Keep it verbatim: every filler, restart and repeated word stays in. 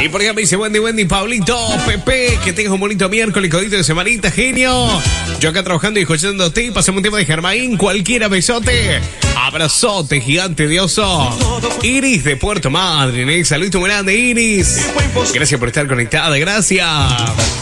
Y por acá me dice Wendy, Wendy, Pablito, Pepe, que tengas un bonito miércoles, codito de semanita, genio. Yo acá trabajando y escuchándote, pasamos un tema de Germain, cualquiera besote. Abrazote gigante de oso. Iris de Puerto Madryn, ¿eh? Saludito muy grande, Iris. Gracias por estar conectada, gracias.